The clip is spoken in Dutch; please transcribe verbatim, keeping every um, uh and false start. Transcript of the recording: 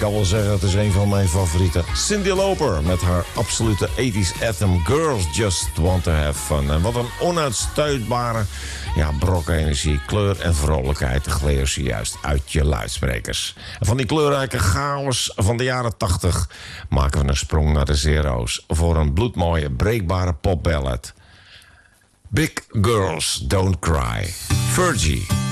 kan wel zeggen, het is een van mijn favorieten. Cyndi Lauper met haar absolute tachtiger anthem Girls Just Want To Have Fun. En wat een onuitstuitbare ja, brok energie, kleur en vrolijkheid gleden ze juist uit je luidsprekers. En van die kleurrijke chaos van de jaren tachtig maken we een sprong naar de zero's voor een bloedmooie, breekbare popballad. Big Girls Don't Cry. Fergie.